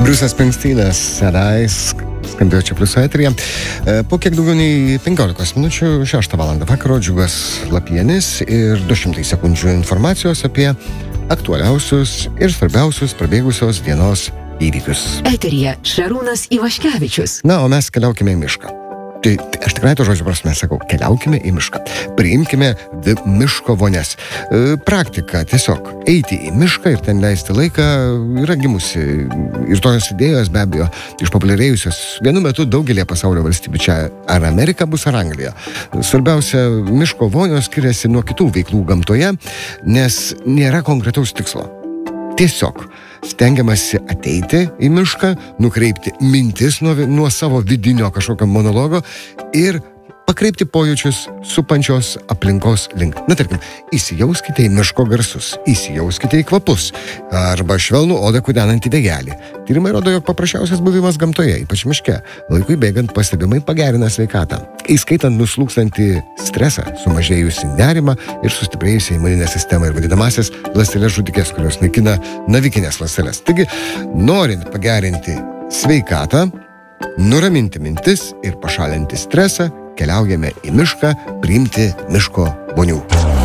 Bruce'as Springsteen'as Sedais skambėjo čia Pliuso eteryje. Po kiek daugiau nei 15 minučių 6 valandą vakaro Džiugas Lapienis ir 200 sekundžių informacijos apie aktualiausius ir svarbiausius prabėgusios dienos įvykius. Eteryje Šarūnas Ivaškevičius. Na, o mes keliaukime į mišką. Tai aš tikrai to žodžio prasme sakau, keliaukime į mišką. Priimkime miško vonias. Praktika tiesiog eiti į mišką ir ten leisti laiką yra gimusi. Ir tokios idėjos be abejo išpopuliarėjusios vienu metu daugelį pasaulio valstybių. Čia ar Amerika bus ar Anglija. Svarbiausia, miško vonios skiriasi nuo kitų veiklų gamtoje, nes nėra konkretaus tikslo. Tiesiog stengiamasi ateiti į mišką, nukreipti mintis nuo savo vidinio kažkokio monologo ir pakreipti pojūčius supančios aplinkos link. Na, tarkim, įsijauskite į miško garsus, įsijauskite į kvapus arba švelnų odą kudenantį vėjelį. Tyrimai rodo, jog paprasčiausias buvimas gamtoje, ypač miške, laikui bėgant pastebimai pagerina sveikatą. Įskaitant nuslūkstantį stresą, sumažėjusi nerimą ir sustiprėjusią imuninę sistemą ir vadinamasias ląsteles žudikes, kurios naikina navikinės ląsteles. Taigi, norint pagerinti sveikatą, nuraminti mintis ir pašalinti stresą, keliaujame į mišką priimti miško vonių.